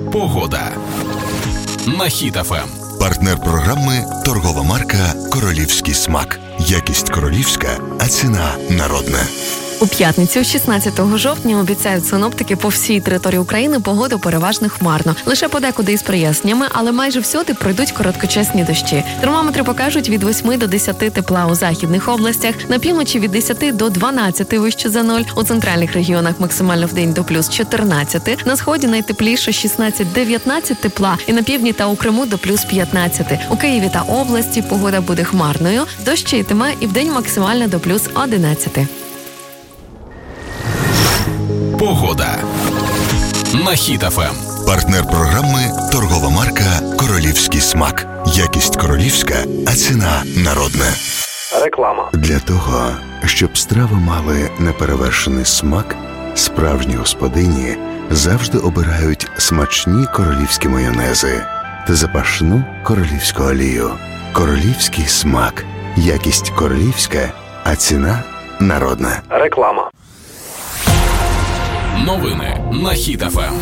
Погода на Хіт FM. Партнер програми – торгова марка «Королівський смак». Якість королівська, а ціна народна. У п'ятницю, 16 жовтня, обіцяють синоптики по всій території України погоду переважно хмарно. Лише подекуди із проясненнями, але майже всюди пройдуть короткочасні дощі. Термометри покажуть від 8 до 10 тепла у західних областях, на півночі від 10 до 12 вище за нуль, у центральних регіонах максимально вдень до плюс 14, на сході найтепліше 16-19 тепла і на півдні та у Криму до плюс 15. У Києві та області погода буде хмарною, дощитиме і вдень максимально до плюс 11. Погода на Хіт FM. Партнер програми – торгова марка «Королівський смак». Якість королівська, а ціна народна. Реклама. Для того, щоб страви мали неперевершений смак, справжні господині завжди обирають смачні королівські майонези та запашну королівську олію. Королівський смак. Якість королівська, а ціна народна. Реклама. Новини на Хіт FM.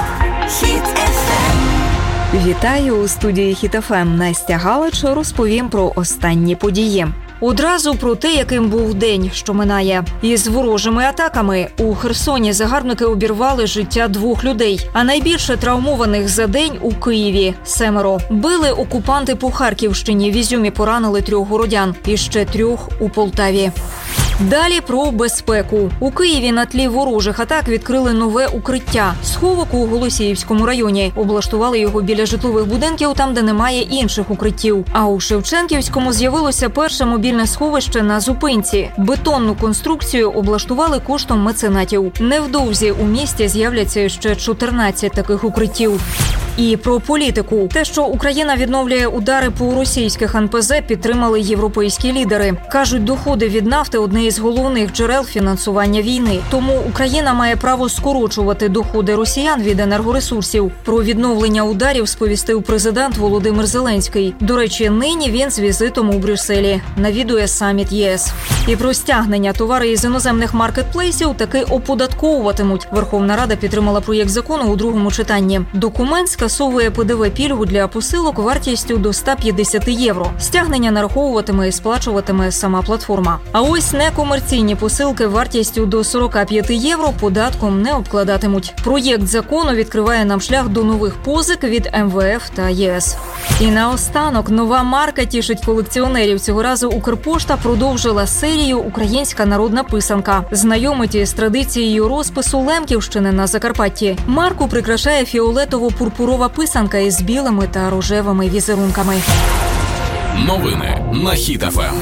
Вітаю у студії Хіт FM. Настя Галич, розповім про останні події. Одразу про те, яким був день, що минає. Із ворожими атаками у Херсоні загарбники обірвали життя 2 людей, а найбільше травмованих за день у Києві – 7. Били окупанти по Харківщині, в Ізюмі поранили 3 городян і ще 3 у Полтаві. Далі про безпеку. У Києві на тлі ворожих атак відкрили нове укриття – сховок у Голосіївському районі. Облаштували його біля житлових будинків, там, де немає інших укриттів. А у Шевченківському з'явилося перше мобільне сховище на зупинці. Бетонну конструкцію облаштували коштом меценатів. Невдовзі у місті з'являться ще 14 таких укриттів. І про політику. Те, що Україна відновлює удари по російських НПЗ, підтримали європейські лідери. Кажуть, доходи від нафти – одне із головних джерел фінансування війни. Тому Україна має право скорочувати доходи росіян від енергоресурсів. Про відновлення ударів сповістив президент Володимир Зеленський. До речі, нині він з візитом у Брюсселі. Навідує саміт ЄС. І про стягнення товари із іноземних маркетплейсів таки оподатковуватимуть. Верховна Рада підтримала проєкт закону у другому читанні. Документ скасовує ПДВ-пільгу для посилок вартістю до 150 євро. Стягнення нараховуватиме і сплачуватиме сама платформа. А ось некомерційні посилки вартістю до 45 євро податком не обкладатимуть. Проєкт закону відкриває нам шлях до нових позик від МВФ та ЄС. І наостанок нова марка тішить колекціонерів. Цього разу Укрпошта продовжила серію «Українська народна писанка». Знайомить із традицією розпису Лемківщини на Закарпатті. Марку прикрашає фіолетово-пурпурова писанка із білими та рожевими візерунками. Новини на Хіт FM.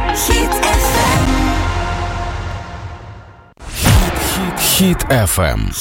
Хіт FM.